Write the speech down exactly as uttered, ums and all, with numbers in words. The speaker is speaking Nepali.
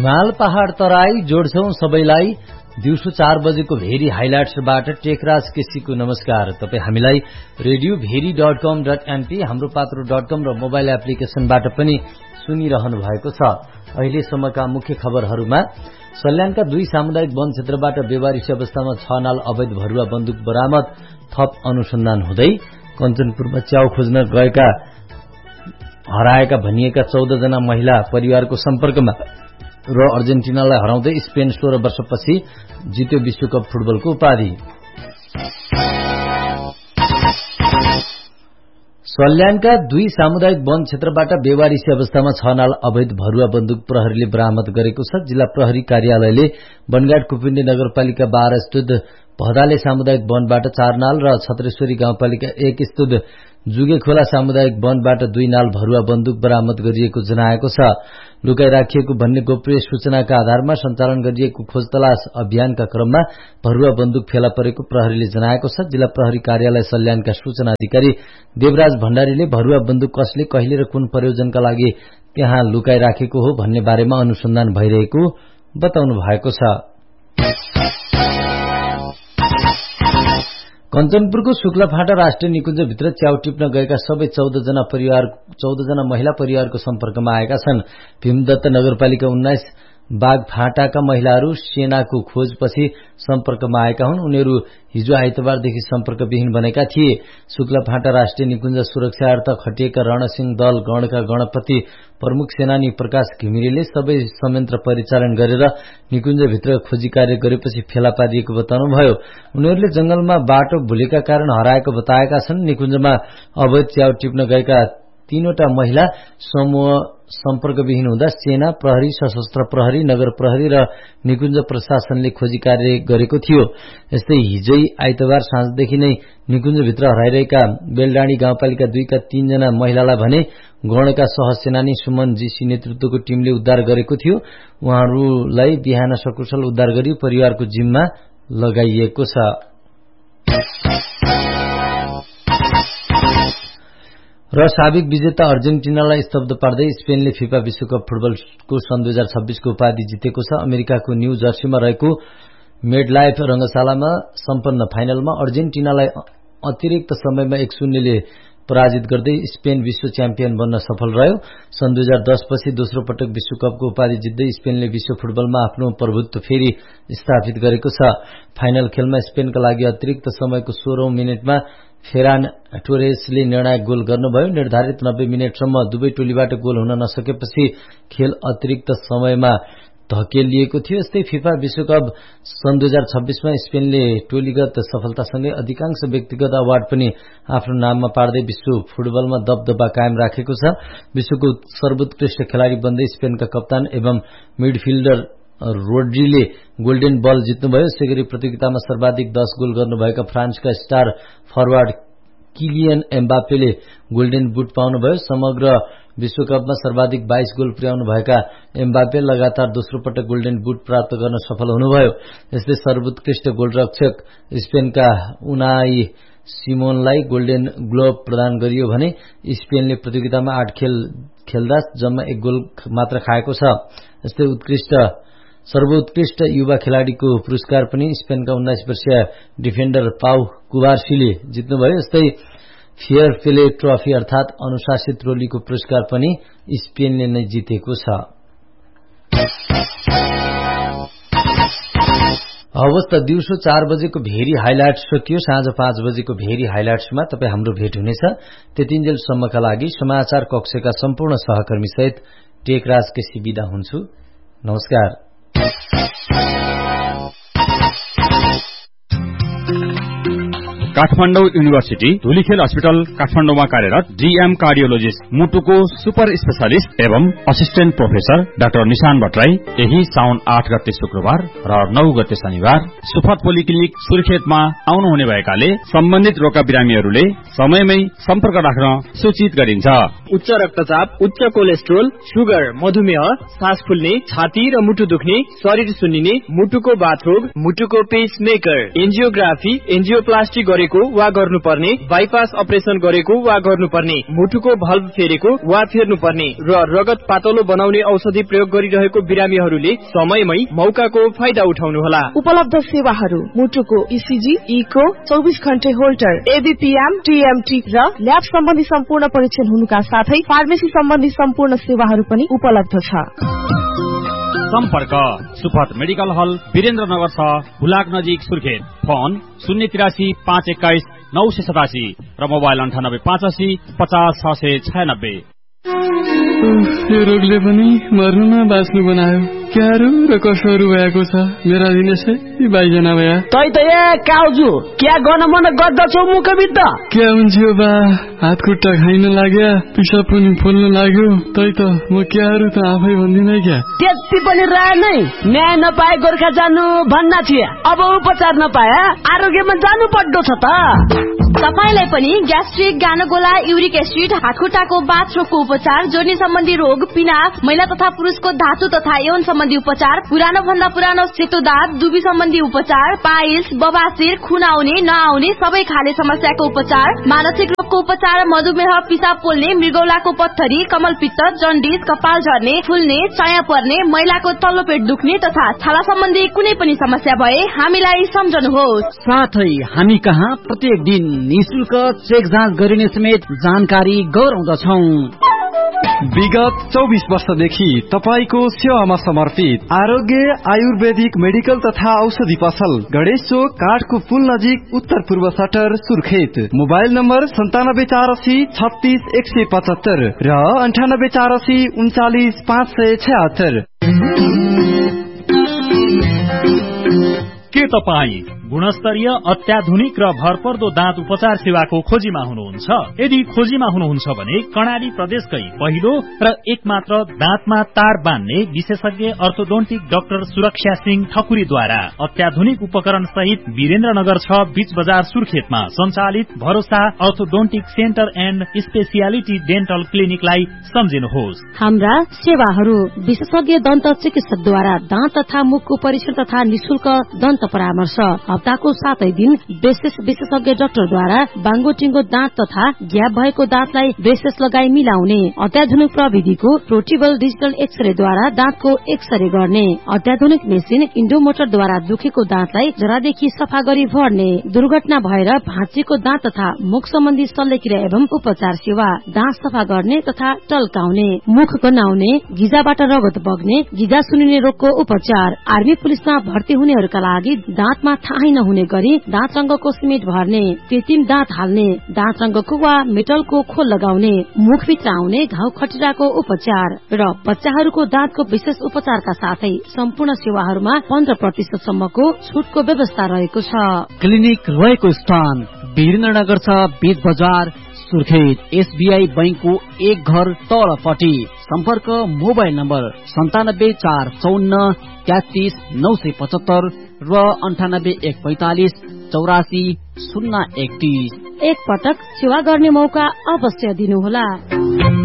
हिमाल पहाड़ तराई जोड्छौं सबैलाई। दिउँसो चार बजेको भेरी हाइलाइट्सबाट टेकराज केसीको नमस्कार। तपाई हामीलाई रेडियो भेरी डट कम डट एनपी, हाम्रो पात्रो डट कम र मोबाइल एप्लिकेशनबाट पनि सुनिरहनु भएको छ। अहिलेसम्मका मुख्य खबरहरूमा सल्यानका दुई सामुदायिक वन क्षेत्रबाट बेवारिसी अवस्थामा छ नाल अवैध भरुवा बन्दुक बरामद, थप अनुसन्धान हुँदै। कञ्चनपुरमा च्याउ खोज्न गएका हराएका भनिएका चौध जना महिला परिवारको सम्पर्कमा र अर्जेन्टिनालाई हराउँदै स्पेन सोह्र वर्षपछि जित्यो विश्वकप फुटबलको उपाधि। सल्यानका दुई सामुदायिक वन क्षेत्रबाट बेवारिसी अवस्थामा छ नाल अवैध भरुवा बन्दुक प्रहरीले बरामद गरेको छ। जिल्ला प्रहरी कार्यालयले बनगाड कुपिण्डी नगरपालिका बाह्र स्थित भदाले सामुदायिक वनबाट चार नाल र छत्रेश्वरी गाउँपालिका एक स्थित जुगे खोला सामुदायिक वनबाट दुई नाल भरुवा बन्दुक बरामद गरिएको जनाएको छ। लुकाई राखिएको भन्ने गोप्रिय सूचनाका आधारमा सञ्चालन गरिएको खोज तलास अभियानका क्रममा भरुवा बन्दुक फेला परेको प्रहरीले जनाएको छ। जिल्ला प्रहरी कार्यालय सल्यानका सूचना अधिकारी देवराज भण्डारीले भरुवा बन्दुक कसले, कहिले र कुन प्रयोजनका लागि त्यहाँ लुकाई राखेको हो भन्ने बारेमा अनुसन्धान भइरहेको बताउनु भएको छ। कञ्चनपुरको शुक्लाफाटा राष्ट्रिय निकुञ्जभित्र च्याउ टिप्न गएका सबै चौध जना परिवार चौध जना महिला परिवारको सम्पर्कमा आएका छन्। भीमदत्त नगरपालिका उन्नाइस बागफाटाका महिलाहरू सेनाको खोजपछि सम्पर्कमा आएका हुन्। उनीहरू हिजो आइतबारदेखि सम्पर्कविहीन बनेका थिए। शुक्लाफाटा राष्ट्रिय निकुञ्ज सुरक्षार्थ खटिएका रणसिंह दल गणका गणपति प्रमुख सेनानी प्रकाश घिमिरेले सबै संयन्त्र परिचालन गरेर निकुञ्जभित्र खोजी कार्य गरेपछि फेला पारिएको बताउनुभयो। उनीहरूले जंगलमा बाटो भुलेका कारण हराएको बताएका छन्। निकुञ्जमा अवैध च्याउ टिप्न गएका तीनवटा महिला समूह सम्पर्कविहीन हुँदा सेना, प्रहरी, सशस्त्र प्रहरी, नगर प्रहरी र निकुञ्ज प्रशासनले खोजी कार्य गरेको थियो। यस्तै हिजै आइतबार साँझदेखि नै निकुञ्जभित्र हराइरहेका बेलडाँडी गाउँपालिका दुईका तीनजना महिलालाई भने गणका सहसेनानी सुमन जीसी नेतृत्वको टीमले उद्धार गरेको थियो। उहाँहरूलाई बिहान सकुशल उद्धार गरी परिवारको जिम्मा लगाइएको छ। र साबिक विजेता अर्जेन्टिनालाई स्तब्ध पार्दै स्पेनले फिफा विश्वकप फुटबलको सन् दुई हजार छब्बीसको उपाधि जितेको छ। अमेरिकाको न्यू जर्सीमा रहेको मेडलाइफ रंगशालामा सम्पन्न फाइनलमा अर्जेन्टिनालाई अतिरिक्त समयमा एक शून्यले पराजित गर्दै स्पेन विश्व च्याम्पियन बन्न सफल रह्यो। सन् दुई हजार दस पछि दोस्रो पटक विश्वकपको उपाधि जित्दै स्पेनले विश्व फुटबलमा आफ्नो प्रभुत्व फेरि स्थापित गरेको छ। फाइनल खेलमा स्पेनका लागि अतिरिक्त समयको सोह्रौं मिनेटमा फेरान टोरेसले निर्णायक गोल गर्नुभयो। निर्धारित नब्बे मिनेटसम्म दुवै टोलीबाट गोल हुन नसकेपछि खेल अतिरिक्त समयमा धकेलिएको थियो। यस्तै फिफा विश्वकप सन् दुई हजार छब्बीसमा स्पेनले टोलीगत सफलतासँगै अधिकांश व्यक्तिगत अवार्ड पनि आफ्नो नाममा पार्दै विश्व फुटबलमा दबदबा कायम राखेको छ। विश्वको सर्वोत्कृष्ट खेलाडी बन्दै स्पेनका कप्तान एवं मिडफिल्डर रोड्रीले गोल्डन बल जित्नुभयो। यसैगरी प्रतियोगितामा सर्वाधिक दस गोल गर्नुभएका फ्रान्सका star forward Kylian एम्बापेले golden boot पाउनुभयो। समग्र विश्वकपमा सर्वाधिक बाइस गोल पुर्याउनु भएका एम्बापे लगातार दोस्रो पटक गोल्डन बुट प्राप्त गर्न सफल हुनुभयो। यस्तै सर्वोत्कृष्ट गोलरक्षक स्पेनका उनाई सिमोनलाई गोल्डन ग्लोब प्रदान गरियो भने स्पेनले प्रतियोगितामा आठ खेल खेल्दा जम्मा एक गोल मात्र खाएको छ। यस्तै उत्कृष्ट सर्वोत्कृष्ट युवा खेलाडीको पुरस्कार पनि स्पेनका उन्नाइस वर्षीय डिफेन्डर पाउ कुबार्सीले जित्नुभयो। यस्तै फेयर प्ले ट्रफी अर्थात अनुशासित टोलीको पुरस्कार पनि स्पेनले नै जितेको छ। अवस्था दिउँसो चार बजेको भेरी हाइलाइट्स सकियो। साँझ पाँच बजेको भेरी हाइलाइट्समा तपाईँ हाम्रो भेट हुनेछ। त्यतिन्जेलसम्मका लागि समाचार कक्षका सम्पूर्ण सहकर्मी सहित टेकराज केसी बिदा हुन्छु। नमस्कार। काठमाडौँ युनिभर्सिटी धुलीखेल अस्पताल काठमाडौँमा कार्यरत डीएम कार्डियोलोजिस्ट मुटुको सुपर स्पेशलिस्ट एवं असिस्टेन्ट प्रोफेसर डाक्टर निशान भट्टराई यही साउन आठ गते शुक्रबार र नौ गते शनिबार सुफत पोलिक्लिनिक सुर्खेतमा आउनुहुने भएकाले सम्बन्धित रोगका बिरामीहरूले समयमै सम्पर्क राख्न सूचित गरिन्छ। उच्च रक्तचाप, उच्च कोलेस्ट्रोल, सुगर, मधुमेह, सास फुल्ने, छाती र मुटु दुख्ने, शरीर सुन्निने, मुटुको बाथरोग, मुटुको पेसमेकर, एन्जियोग्राफी, एन्जियोप्लास्टी गरे गरेको वा गर्नुपर्ने, बाइपास अपरेसन गरेको वा गर्नुपर्ने, मुटुको भल्भ फेरेको वा फेर्नुपर्ने र रगत पातलो बनाउने औषधि प्रयोग गरिरहेको बिरामीहरूले समयमै मौकाको फाइदा उठाउनुहोला। उपलब्ध सेवाहरू मुटुको इसिजी, इको, चौबिस घण्टे होल्टर, एबीपीएम, टीएमटी र ल्याब सम्बन्धी सम्पूर्ण परीक्षण हुनुका साथै फार्मेसी सम्बन्धी सम्पूर्ण सेवाहरू पनि उपलब्ध छ। सम्पर्क सुपथ मेडिकल हल वीरेन्द्रनगर छ, हुलाक नजिक सुर्खेत। फोन शून्य तिरासी पाँच एक्काइस नौ सय सतासी र मोबाइल अन्ठानब्बे पाँच असी पचास छ सय छयानब्बे। यो रोगले पनि मर्नु न बाँच्नु बनायो। क्यारो र कसोहरू भएको छ मेरा दिनेशै बाइजना भया। तै त ए काउजु क्या गर्न मन गर्दछौ मुखबिद्ध? क्या हुन्छ बा, हात खुट्टा खाइन लाग्यो, पिसाब पनि फुल्न लाग्यो। तै त म क्यारो त आफै भन्दिन क्या। त्यति पनि रहे नै न्याय नपाए गोर्खा जानु भन्ना थिए। अब उपचार नपाए आरोग्यमा जानु पर्दो छ त। तपाईलाई पनि ग्यास्ट्रिक, गानोगोला, युरिक एसिड, हातखुट्टाको बाथरोगको उपचार, जोर्नी सम्बन्धी रोग, पिनाक, महिला तथा पुरुषको धातु तथा यौन सम्बन्धी उपचार, पुरानो भन्दा पुरानो सेतो दाँत, दुबी सम्बन्धी उपचार, पाइल्स, बबासिर, खुन आउने नआउने सबै खाले समस्याको उपचार, मानसिक रोगको उपचार, मधुमेह, पिसाब पोल्ने, मृगौलाको पत्थरी, कमलपित्त, जन्डिस, कपाल झर्ने, फुल्ने, चाया पर्ने, महिलाको तल्लो पेट दुख्ने तथा छाला सम्बन्धी कुनै पनि समस्या भए हामीलाई सम्झनुहोस्। साथै हामी कहाँ प्रत्येक दिन निशुल्क चेक जाँच गरिने समेत जानकारी गराउँदछौ। विगत चौबिस वर्षदेखि तपाईको सेवामा समर्पित आरोग्य आयुर्वेदिक मेडिकल तथा औषधि पसल, गणेश चोक, काठको पुल नजिक, उत्तर पूर्व सटर, सुर्खेत। मोबाइल नम्बर सन्तानब्बे चार असी छत्तीस एक सय पचहत्तर र अन्ठानब्बे चार असी उन्चालिस पाँच सय छयत्तर। के तपाईँ गुणस्तरीय अत्याधुनिक र भरपर्दो दाँत उपचार सेवाको खोजीमा हुनुहुन्छ? यदि खोजीमा हुनुहुन्छ भने कर्णाली प्रदेशकै पहिलो र एकमात्र दाँतमा तार बान्ने विशेषज्ञ अर्थोडोन्टिक डाक्टर सुरक्षा सिंह ठकुरीद्वारा अत्याधुनिक उपकरण सहित वीरेन्द्रनगर छ, बीच बजार, सुर्खेतमा सञ्चालित भरोसा orthodontic centre and speciality dental क्लिनिकलाई सम्झिनुहोस्। हाम्रा सेवाहरू विशेषज्ञ दन्त चिकित्सकद्वारा दाँत तथा मुखको परीक्षण तथा निशुल्क दन्त परामर्श, हप्ताको सातै दिन ब्रेसेस विशेषज्ञ डाक्टरद्वारा बाङ्गो टिङ्गो दाँत तथा ग्याप भएको दाँतलाई ब्रेसेस लगाई मिलाउने, अत्याधुनिक प्रविधिको पोर्टेबल डिजिटल एक्सरेद्वारा दाँतको एक्सरे गर्ने, अत्याधुनिक मेसिन इन्डोमोटरद्वारा दुखेको दाँतलाई जरादेखि सफा गरी भर्ने, दुर्घटना भएर भाँचिएको दाँत तथा मुख सम्बन्धी शल्यक्रिया एवं उपचार सेवा, दाँत सफा गर्ने तथा टल्काउने, मुख गन्हाउने, गिजाबाट रगत बग्ने, गिजा सुनिने रोगको उपचार, आर्मी पुलिसमा भर्ती हुनेहरूका लागि दाँतमा थाहै नहुने गरी दाँत रंगको सिमेन्ट भर्ने, कृत्रिम दाँत हाल्ने, दाँत रंगको वा मेटलको खोल लगाउने, मुखभित्र आउने घाउ खटिराको उपचार र बच्चाहरूको दाँतको विशेष उपचारका साथै सम्पूर्ण सेवाहरूमा पन्ध्र प्रतिशत सम्मको छुटको व्यवस्था रहेको छ। क्लिनिक रहेको स्थान वीरेन्द्रनगर छ, बीच बजार, सुर्खेत। एसबीआई बैंकको एक घर तलपट्टि। सम्पर्क मोबाइल नम्बर सन्तानब्बे चार चौन्न तेत्तीस नौ सय पचहत्तर र अन्ठानब्बे एक पैंतालिस चौरासी शून्य एकतीस। एक पटक सेवा गर्ने मौका अवश्य दिनुहोला।